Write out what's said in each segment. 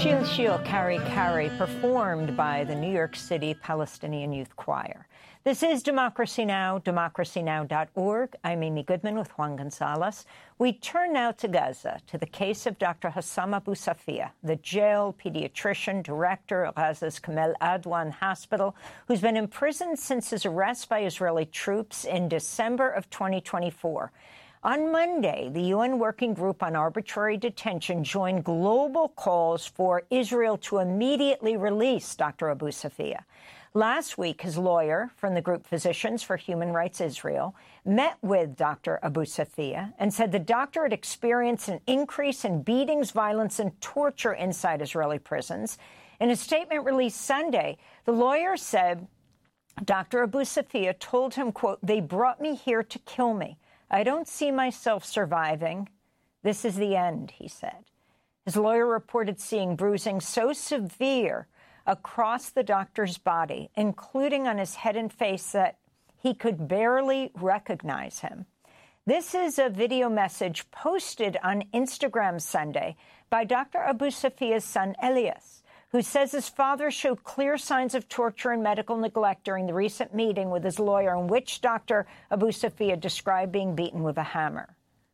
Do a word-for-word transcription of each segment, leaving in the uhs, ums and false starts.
Shil Shil Kari Kari, performed by the New York City Palestinian Youth Choir. This is Democracy Now!, democracy now dot org. I'm Amy Goodman with Juan Gonzalez. We turn now to Gaza, to the case of Doctor Hossam Abu Safiya, the jailed pediatrician director of Gaza's Kamel Adwan Hospital, who's been imprisoned since his arrest by Israeli troops in December of twenty twenty-four. On Monday, the U N Working Group on Arbitrary Detention joined global calls for Israel to immediately release Doctor Abu Safiya. Last week, his lawyer from the group Physicians for Human Rights Israel met with Doctor Abu Safiya and said the doctor had experienced an increase in beatings, violence, and torture inside Israeli prisons. In a statement released Sunday, the lawyer said Doctor Abu Safiya told him, quote, "They brought me here to kill me. I don't see myself surviving. This is the end," he said. His lawyer reported seeing bruising so severe across the doctor's body, including on his head and face, that he could barely recognize him. This is a video message posted on Instagram Sunday by Doctor Abu Safiya's son, Elias, who says his father showed clear signs of torture and medical neglect during the recent meeting with his lawyer, in which Doctor Abu Safiya described being beaten with a hammer.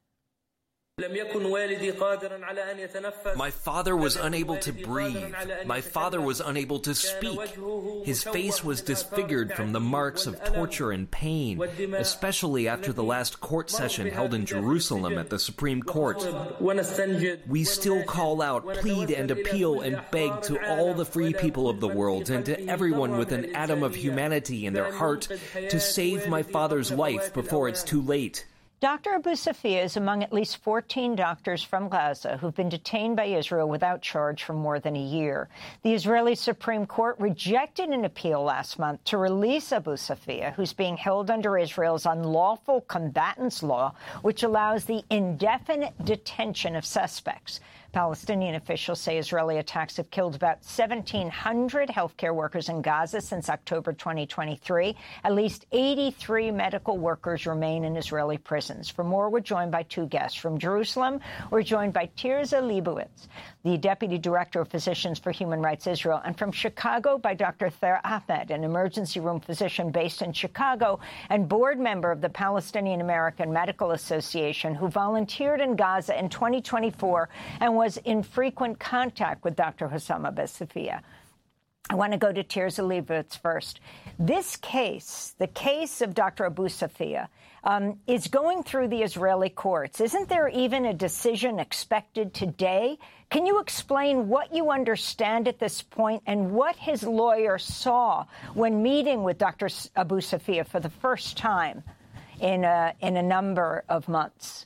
My father was unable to breathe. My father was unable to speak. His face was disfigured from the marks of torture and pain, especially after the last court session held in Jerusalem at the Supreme Court. We still call out, plead and appeal and beg to all the free people of the world and to everyone with an atom of humanity in their heart to save my father's life before it's too late. Doctor Abu Safiya is among at least fourteen doctors from Gaza who've been detained by Israel without charge for more than a year. The Israeli Supreme Court rejected an appeal last month to release Abu Safiya, who's being held under Israel's unlawful combatants law, which allows the indefinite detention of suspects. Palestinian officials say Israeli attacks have killed about seventeen hundred healthcare workers in Gaza since October twenty twenty-three. At least eighty-three medical workers remain in Israeli prisons. For more, we're joined by two guests. From Jerusalem, we're joined by Tirza Leibowitz, the Deputy Director of Physicians for Human Rights Israel, and from Chicago by Doctor Thaer Ahmed, an emergency room physician based in Chicago and board member of the Palestinian American Medical Association, who volunteered in Gaza in twenty twenty-four and was in frequent contact with Doctor Hossam Abu Safiya. I want to go to Tirza Leibowitz first. This case, the case of Doctor Abu Safiya, um, is going through the Israeli courts. Isn't there even a decision expected today? Can you explain what you understand at this point and what his lawyer saw when meeting with Doctor Abu Safiya for the first time in a, in a number of months?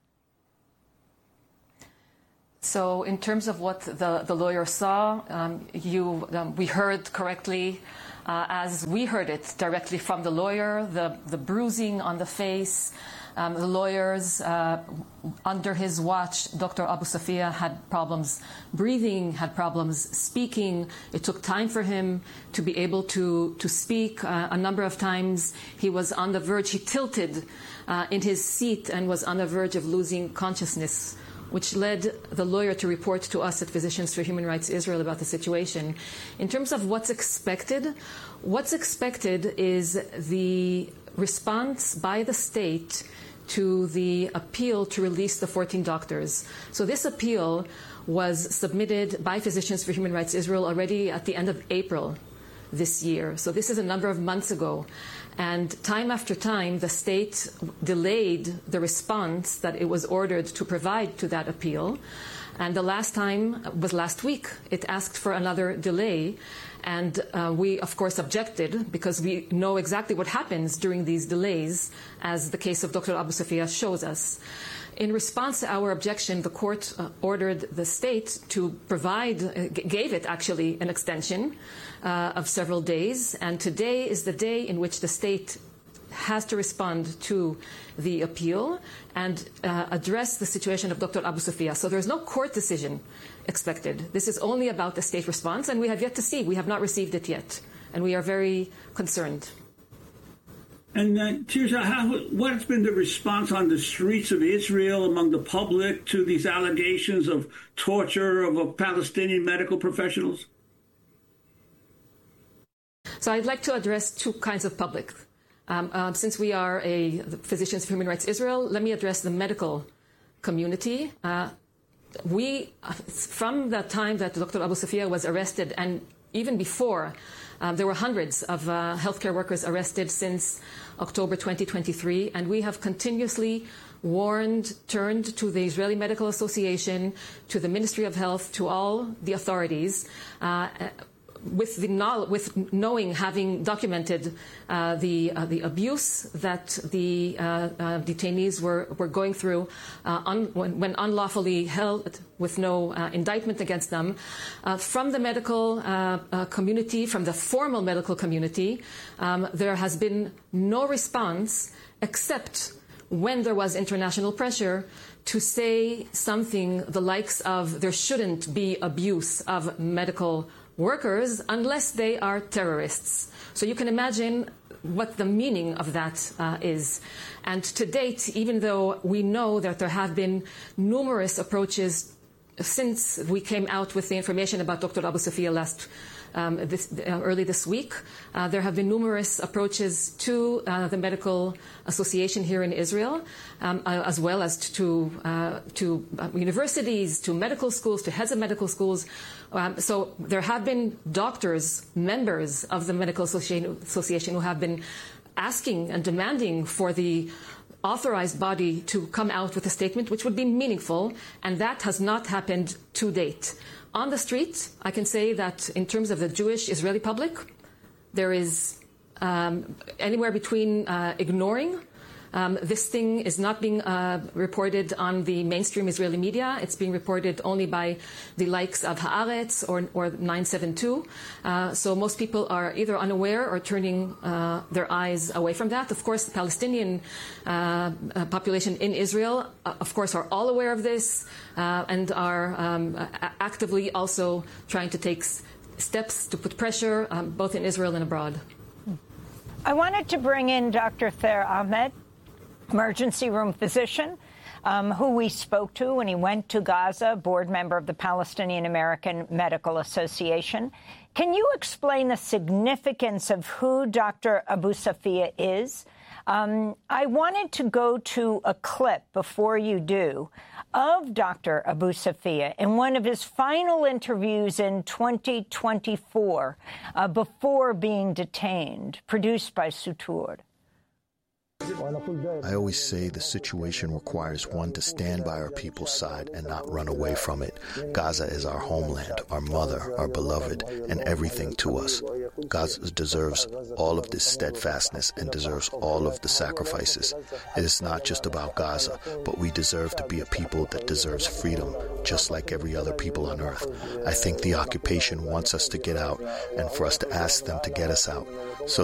So in terms of what the, the lawyer saw, um, you, um, we heard correctly, uh, as we heard it directly from the lawyer, the, the bruising on the face. Um, the lawyers, uh, under his watch, Doctor Abu Safiya had problems breathing, had problems speaking. It took time for him to be able to, to speak. Uh, a number of times he was on the verge, he tilted uh, in his seat and was on the verge of losing consciousness, which led the lawyer to report to us at Physicians for Human Rights Israel about the situation. In terms of what's expected, what's expected is the response by the state to the appeal to release the fourteen doctors. So this appeal was submitted by Physicians for Human Rights Israel already at the end of April this year. So this is a number of months ago. And time after time, the state delayed the response that it was ordered to provide to that appeal. And the last time was last week. It asked for another delay. And uh, we, of course, objected because we know exactly what happens during these delays, as the case of Doctor Abu Safiya shows us. In response to our objection, the court uh, ordered the state to provide, uh, gave it actually an extension uh, of several days. And today is the day in which the state has to respond to the appeal and uh, address the situation of Doctor Abu Safiya. So there's no court decision expected. This is only about the state response, and we have yet to see. We have not received it yet, and we are very concerned. And uh, Tirza, how, what's been the response on the streets of Israel among the public to these allegations of torture of, of Palestinian medical professionals? So I'd like to address two kinds of public. Um, uh, since we are a Physicians for Human Rights Israel, let me address the medical community. Uh, we, from the time that Doctor Abu Safia was arrested, and even before, um, there were hundreds of uh, healthcare workers arrested since October twenty twenty-three, and we have continuously warned, turned to the Israeli Medical Association, to the Ministry of Health, to all the authorities, uh, with the knowledge, with knowing, having documented uh, the uh, the abuse that the uh, uh, detainees were were going through uh, un, when, when unlawfully held with no uh, indictment against them, uh, from the medical uh, uh, community, from the formal medical community, um, there has been no response except when there was international pressure to say something the likes of there shouldn't be abuse of medical workers unless they are terrorists. So you can imagine what the meaning of that uh, is. And to date, even though we know that there have been numerous approaches since we came out with the information about Doctor Abu Safia last um, this, uh, early this week, uh, there have been numerous approaches to uh, the Medical Association here in Israel, um, uh, as well as to uh, to uh, universities, to medical schools, to heads of medical schools. Um, so there have been doctors, members of the Medical Association, Association who have been asking and demanding for the authorized body to come out with a statement which would be meaningful, and that has not happened to date. On the street, I can say that in terms of the Jewish Israeli public, there is um, anywhere between uh, ignoring. Um, this thing is not being uh, reported on the mainstream Israeli media. It's being reported only by the likes of Haaretz or, or nine seven two. Uh, so most people are either unaware or turning uh, their eyes away from that. Of course, the Palestinian uh, uh, population in Israel, uh, of course, are all aware of this uh, and are um, actively also trying to take steps to put pressure um, both in Israel and abroad. I wanted to bring in Doctor Thaer Ahmed, emergency room physician, um, who we spoke to when he went to Gaza, board member of the Palestinian American Medical Association. Can you explain the significance of who Doctor Abu Safia is? Um, I wanted to go to a clip before you do of Doctor Abu Safia in one of his final interviews in twenty twenty-four uh, before being detained, produced by Sutur. I always say the situation requires one to stand by our people's side and not run away from it. Gaza is our homeland, our mother, our beloved, and everything to us. Gaza deserves all of this steadfastness and deserves all of the sacrifices. It is not just about Gaza, but we deserve to be a people that deserves freedom, just like every other people on earth. I think the occupation wants us to get out and for us to ask them to get us out. So